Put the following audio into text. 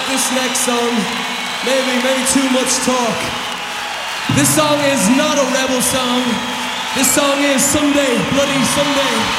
this next song. Maybe too much talk. This song is not a rebel song. This song is Someday, Bloody Someday.